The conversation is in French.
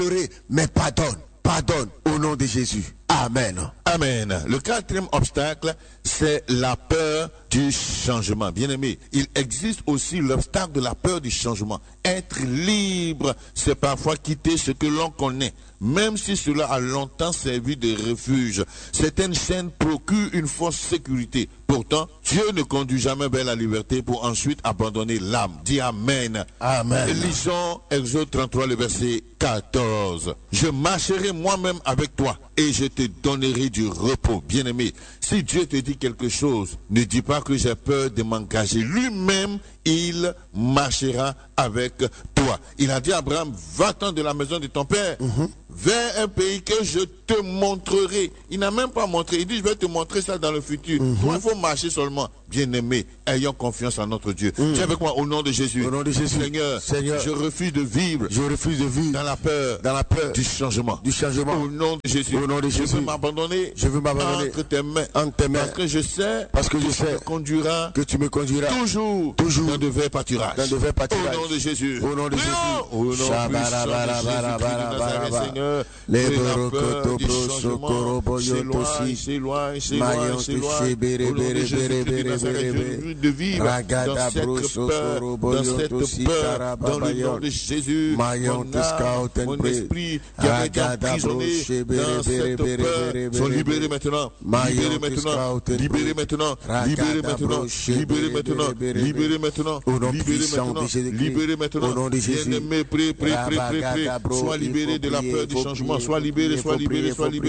mais pardonne. Pardonne au nom de Jésus. Amen. Amen. Le quatrième obstacle, c'est la peur du changement. Bien-aimé, il existe aussi l'obstacle de la peur du changement. Être libre, c'est parfois quitter ce que l'on connaît, même si cela a longtemps servi de refuge. Certaines chaînes procurent une fausse sécurité. Pourtant, Dieu ne conduit jamais vers la liberté pour ensuite abandonner l'âme. Dis Amen. Amen. Lisons Exode 33, le verset 14. Je marcherai moi-même avec toi et je te donnerai du repos. Bien-aimé, si Dieu te dit quelque chose, ne dis pas que j'ai peur de m'engager. Lui-même, il marchera avec toi. Il a dit à Abraham, va-t'en de la maison de ton père, vers un pays que je te montrerai. Il n'a même pas montré. Il dit, je vais te montrer ça dans le futur. Toi, il faut marcher seulement. Bien-aimé, ayons confiance en notre Dieu. Dis avec moi, au nom de Jésus. Au nom de Jésus. Seigneur, je refuse de vivre. Je refuse de vivre dans la peur du changement. Au nom de Jésus. Au nom de Jésus. Je veux m'abandonner. Entre tes mains. Parce que je sais. Que tu me conduiras. Toujours. Dans de verts pâturages. Au nom de Jésus. Au nom de Jésus. Au nom puissant de Jésus. Seigneur. Les peurs du changement s'éloigne. De vivre dans cette peur, dans le nom de Jésus, mon âme, mon esprit qui a été emprisonné dans cette peur, sont libérés maintenant, libérés maintenant, bien-aimé, prie, sois libéré de la peur du changement, sois libéré,